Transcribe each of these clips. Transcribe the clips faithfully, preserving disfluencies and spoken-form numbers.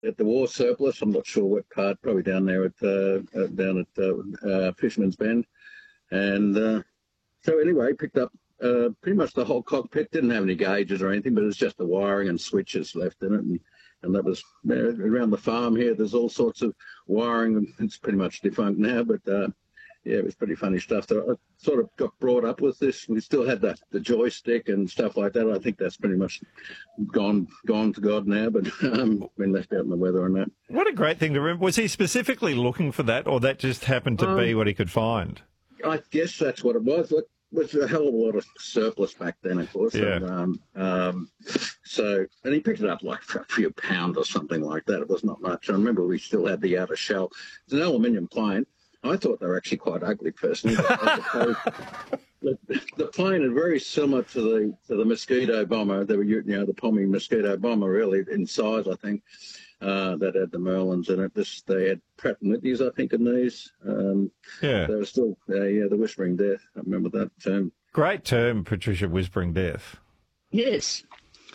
at the war surplus. I'm not sure what part, probably down there at uh, uh, down at uh, uh, Fisherman's Bend. And uh, so anyway, picked up uh, pretty much the whole cockpit. Didn't have any gauges or anything, but it was just the wiring and switches left in it. And, and that was uh, around the farm here. There's all sorts of wiring. It's pretty much defunct now, but uh, yeah, it was pretty funny stuff. So I sort of got brought up with this. We still had the, the joystick and stuff like that. I think that's pretty much gone gone to God now, but um, been left out in the weather and that. What a great thing to remember. Was he specifically looking for that, or that just happened to um, be what he could find? I guess that's what it was. Look, was a hell of a lot of surplus back then, of course. Yeah. And, um, um, so, and he picked it up like for a few pounds or something like that. It was not much. I remember we still had the outer shell. It's an aluminium plane. I thought they were actually quite ugly, personally. the, the plane is very similar to the to the Mosquito bomber. They were, you know, the Pommy Mosquito bomber, really, in size, I think. Uh, that had the Merlins in it. This they had Pratt and Whitneys, I think, in these. Um, yeah, they were still, uh, yeah, the Whispering Death. I remember that term. Great term, Patricia. Whispering Death. Yes.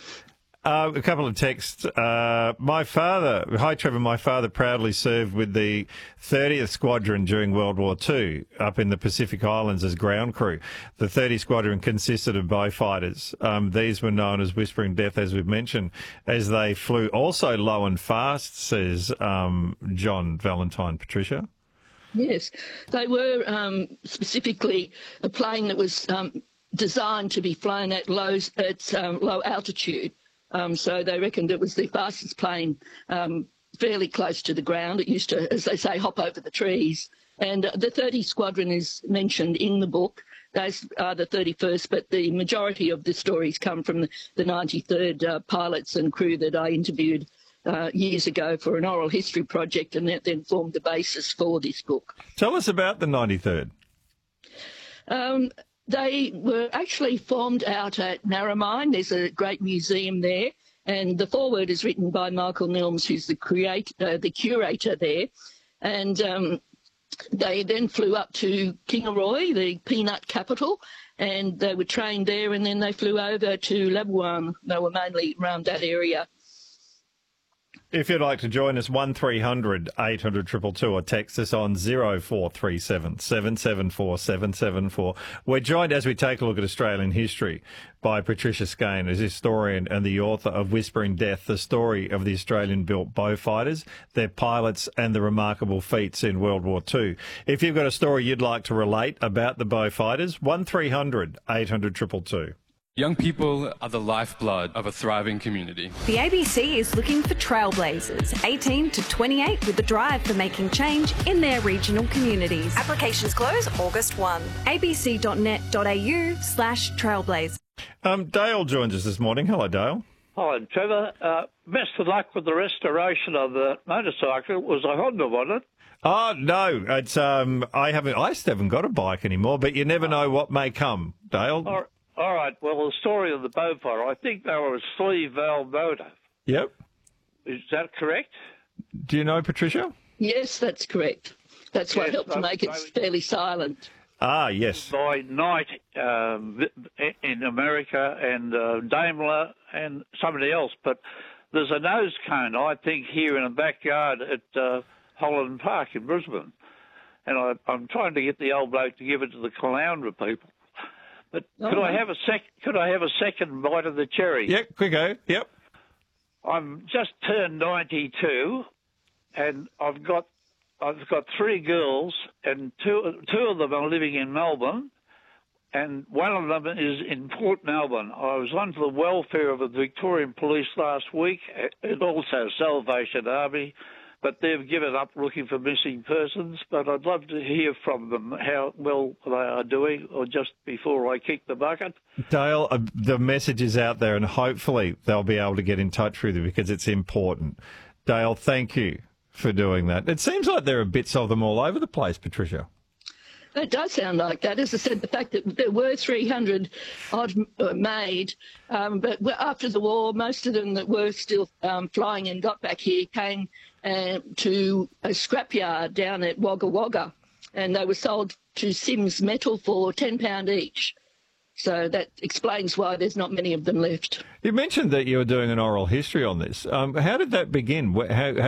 Uh, a couple of texts. Uh, my father, hi Trevor, my father proudly served with the thirtieth Squadron during World War Two up in the Pacific Islands as ground crew. The thirtieth Squadron consisted of Beaufighters. Um, these were known as Whispering Death, as we've mentioned, as they flew also low and fast, says um, John Valentine. Patricia? Yes, they were um, specifically a plane that was um, designed to be flown at low, at, um, low altitude. Um, so they reckoned it was the fastest plane um, fairly close to the ground. It used to, as they say, hop over the trees. And uh, the thirtieth Squadron is mentioned in the book. Those are the thirty-first, but the majority of the stories come from the, the ninety-third uh, pilots and crew that I interviewed uh, years ago for an oral history project, and that then formed the basis for this book. Tell us about the ninety-third. Um, They were actually formed out at Narromine. There's a great museum there, and the foreword is written by Michael Nilms, who's the creator, uh, the curator there. And um, they then flew up to Kingaroy, the peanut capital, and they were trained there, and then they flew over to Labuan. They were mainly around that area. If you'd like to join us, one three hundred eight hundred two two two, or text us on zero four three seven seven seven four seven seven four. We're joined as we take a look at Australian history by Patricia Skene, as historian and the author of Whispering Death, the story of the Australian-built Beaufighters, their pilots and the remarkable feats in World War Two. If you've got a story you'd like to relate about the Beaufighters, one three hundred eight hundred two two two. Young people are the lifeblood of a thriving community. The A B C is looking for trailblazers, eighteen to twenty-eight, with a drive for making change in their regional communities. Applications close August first. abc.net.au slash trailblaze. Um, Dale joins us this morning. Hello, Dale. Hi, Trevor. Uh, best of luck with the restoration of the motorcycle. It was a Honda, wasn't it? Oh, no, it's um, I haven't, I just haven't got a bike anymore, but you never know what may come, Dale. All right. All right, well, the story of the Beaufighter, I think they were a sleeve-valve motor. Yep. Is that correct? Do you know, Patricia? Yes, that's correct. That's what Yes, helped to I- make it I- fairly silent. Ah, yes. By Knight um, in America and uh, Daimler and somebody else. But there's a nose cone, I think, here in the backyard at uh, Holland Park in Brisbane. And I, I'm trying to get the old bloke to give it to the Caloundra people. But Oh, could I no. have a sec? Could I have a second bite of the cherry? Yep, quick-o. Yep. I'm just turned ninety-two, and I've got I've got three girls, and two two of them are living in Melbourne, and one of them is in Port Melbourne. I was on for the welfare of the Victorian Police last week, and also Salvation Army. But they've given up looking for missing persons. But I'd love to hear from them how well they are doing, or just before I kick the bucket. Dale, uh, the message is out there, and hopefully they'll be able to get in touch with you because it's important. Dale, thank you for doing that. It seems like there are bits of them all over the place, Patricia. It does sound like that. As I said, the fact that there were three hundred odd uh, made, um, but after the war, most of them that were still um, flying and got back here came uh, to a scrapyard down at Wagga Wagga, and they were sold to Sims Metal for ten pounds each. So that explains why there's not many of them left. You mentioned that you were doing an oral history on this. Um, how did that begin? Wh- How,